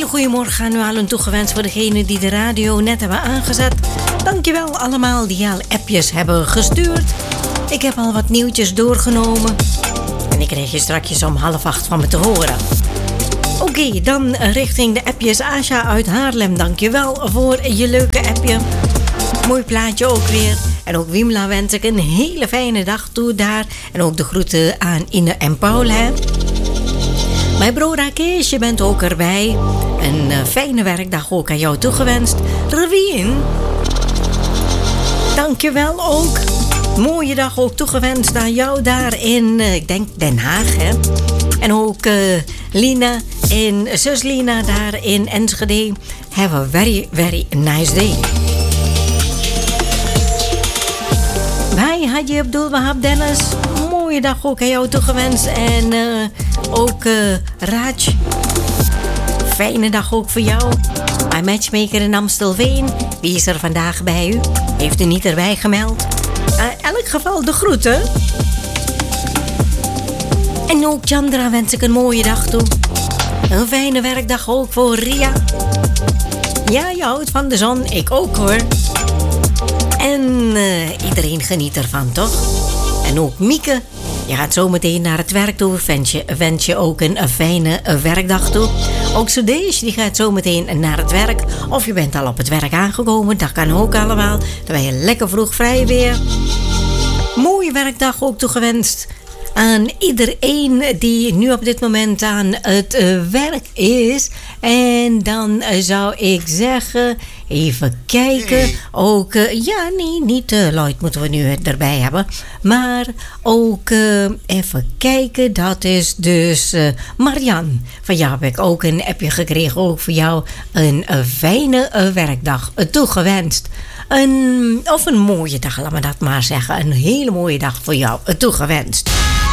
goedemorgen aan u allen toegewenst voor degenen die de radio net hebben aangezet. Dankjewel allemaal die al appjes hebben gestuurd. Ik heb al wat nieuwtjes doorgenomen. En ik krijg je straks om 7:30 van me te horen. Oké, dan richting de appjes. Asja uit Haarlem, dankjewel voor je leuke appje. Mooi plaatje ook weer. En ook Wimla wens ik een hele fijne dag toe daar. En ook de groeten aan Ine en Paul, hè. Mijn broer Kees, je bent ook erbij. Een fijne werkdag ook aan jou toegewenst. Revien, dankjewel ook. Mooie dag ook toegewenst aan jou daar in, ik denk Den Haag, hè. En ook Lina en zus Lina daar in Enschede. Have a very, very nice day. Wij Hadji Abdul Wahab Dennis. Mooie dag ook aan jou toegewenst. En ook Raj. Fijne dag ook voor jou. Mijn matchmaker in Amstelveen. Wie is er vandaag bij u? Heeft u niet erbij gemeld? In elk geval de groeten. En ook Chandra wens ik een mooie dag toe. Een fijne werkdag ook voor Ria. Ja, je houdt van de zon. Ik ook hoor. En iedereen geniet ervan, toch? En ook Mieke. Je gaat zo meteen naar het werk toe. Wens je ook een fijne werkdag toe. Ook Sudesh, die gaat zo meteen naar het werk. Of je bent al op het werk aangekomen. Dat kan ook allemaal. Dan ben je lekker vroeg vrij weer. Mooie werkdag ook toegewenst aan iedereen die nu op dit moment aan het werk is. En dan zou ik zeggen, even kijken. Ook, niet Lloyd moeten we nu erbij hebben. Maar ook even kijken, dat is dus Marian. Van jou heb ik ook een appje gekregen. Ook voor jou een fijne werkdag toegewenst. Of een mooie dag, laat me dat maar zeggen. Een hele mooie dag voor jou toegewenst.